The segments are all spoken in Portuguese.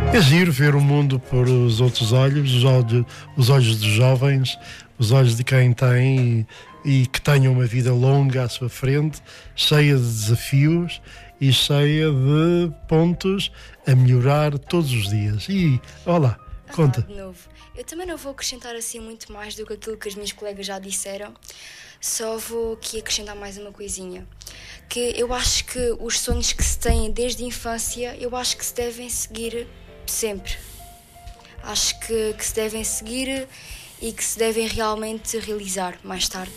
É giro ver o mundo por os outros olhos, os olhos dos jovens, os olhos de quem tem e que tenha uma vida longa à sua frente, cheia de desafios e cheia de pontos a melhorar todos os dias. E, olá, conta. De novo. Eu também não vou acrescentar assim muito mais do que aquilo que as minhas colegas já disseram, só vou aqui acrescentar mais uma coisinha. Que eu acho que os sonhos que se têm desde a infância, eu acho que se devem seguir sempre. Acho que se devem seguir e que se devem realmente realizar mais tarde.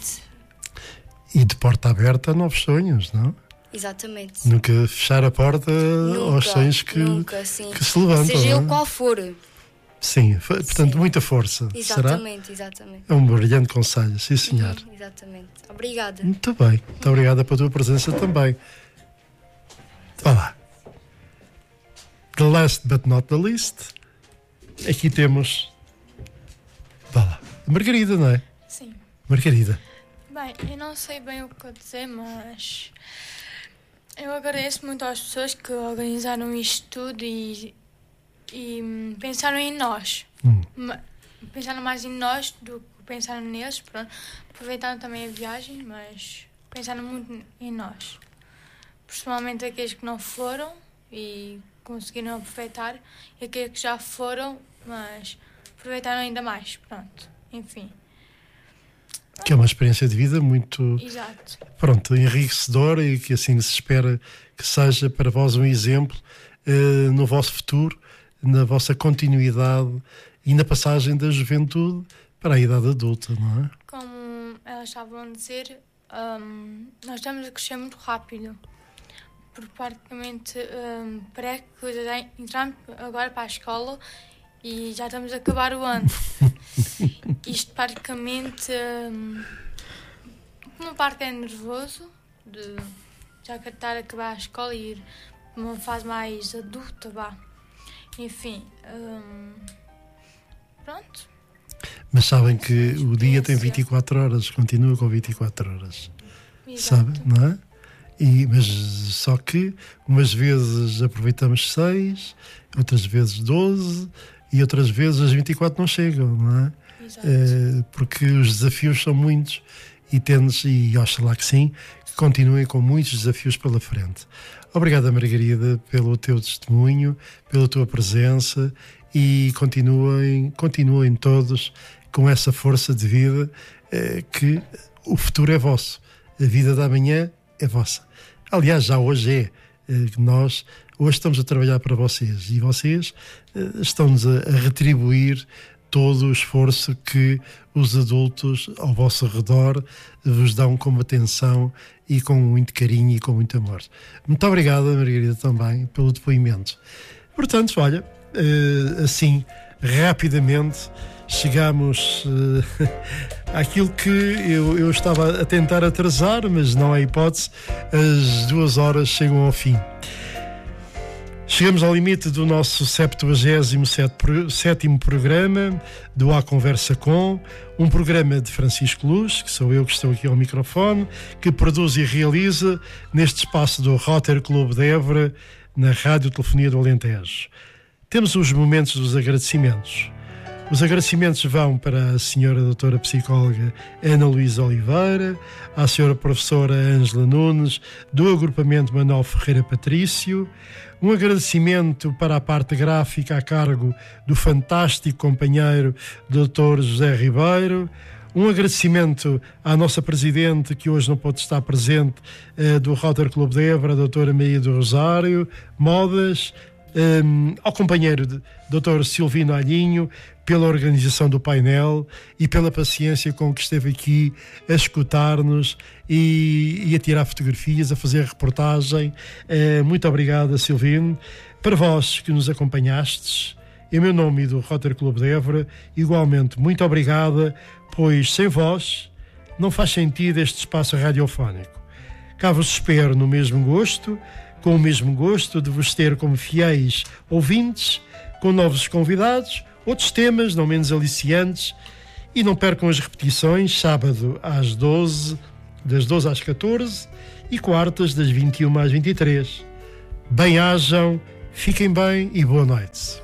E de porta aberta a novos sonhos, não? Exatamente. Nunca fechar a porta aos sonhos que se levantam. Seja ele qual for. Sim, portanto, muita força. Exatamente, será? Exatamente. É um brilhante conselho, sim senhor. Exatamente. Obrigada. Muito bem, muito obrigada pela tua presença também. Vá lá. The last but not the least, aqui temos, vá lá, Margarida, não é? Sim. Margarida. Bem, eu não sei bem o que dizer, mas eu agradeço muito às pessoas que organizaram isto tudo e pensaram em nós. Pensaram mais em nós do que pensaram neles. Pronto. Aproveitaram também a viagem, mas pensaram muito em nós. Principalmente aqueles que não foram e conseguiram aproveitar, e aqueles que já foram, mas aproveitaram ainda mais. Pronto, enfim. Que é uma experiência de vida muito, exato, pronto, enriquecedora e que assim se espera que seja para vós um exemplo no vosso futuro, na vossa continuidade e na passagem da juventude para a idade adulta, não é? Como elas estavam a dizer, nós estamos a crescer muito rápido. Porque praticamente parece que já entramos agora para a escola e já estamos a acabar o ano. Isto praticamente, uma parte é nervoso, de já estar a acabar a escola e ir para uma fase mais adulta, vá. Enfim, pronto. Mas sabem que o dia tem 24 horas, continua com 24 horas. Exato. Sabe, não é? Mas só que umas vezes aproveitamos 6, outras vezes 12 e outras vezes as 24 não chegam, não é? Porque os desafios são muitos e oxalá que sim, que continuem com muitos desafios pela frente. Obrigada, Margarida, pelo teu testemunho, pela tua presença e continuem todos com essa força de vida, que o futuro é vosso, a vida da manhã é vossa. Aliás, já hoje é. Nós hoje estamos a trabalhar para vocês e vocês estão-nos a retribuir todo o esforço que os adultos ao vosso redor vos dão com atenção e com muito carinho e com muito amor. Muito obrigada, Margarida, também pelo depoimento. Portanto, olha, assim, rapidamente chegamos àquilo que eu estava a tentar atrasar, mas não há hipótese, as 2 horas chegam ao fim. Chegamos ao limite do nosso 77º programa do A Conversa Com, um programa de Francisco Luz, que sou eu que estou aqui ao microfone, que produz e realiza neste espaço do Rotary Clube de Évora, na Rádio Telefonia do Alentejo. Temos os momentos dos agradecimentos. Os agradecimentos vão para a senhora doutora psicóloga Ana Luísa Oliveira, à senhora professora Ângela Nunes, do agrupamento Manuel Ferreira Patrício. Um agradecimento para a parte gráfica a cargo do fantástico companheiro Dr. José Ribeiro. Um agradecimento à nossa presidente, que hoje não pode estar presente, do Rotary Clube de Évora, a doutora Maria do Rosário Modas. Ao companheiro Dr. Silvino Alhinho, pela organização do painel e pela paciência com que esteve aqui a escutar-nos e a tirar fotografias, a fazer reportagem. Muito obrigado, Silvino. Para vós que nos acompanhastes, em meu nome e do Rotary Clube de Évora, igualmente muito obrigada, pois sem vós não faz sentido este espaço radiofónico. Cá vos espero no mesmo gosto, com o mesmo gosto de vos ter como fiéis ouvintes, com novos convidados, outros temas não menos aliciantes, e não percam as repetições, sábado às 12, das 12 às 14 e quartas das 21 às 23. Bem-ajam, fiquem bem e boa noite.